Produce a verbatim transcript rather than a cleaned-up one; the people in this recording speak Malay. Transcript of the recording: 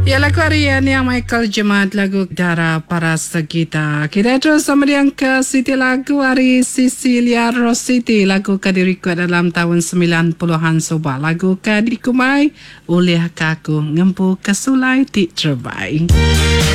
Ya, lagu harian yang Michael Jemaat, lagu Dara Para Segita. Kita terus sama yang ke Siti lagu hari Cecilia Rositi. Lagu ka direkod dalam tahun sembilan puluhan soba. Lagu ka dikumai oleh kaku ngempu kesulai ti terbaik.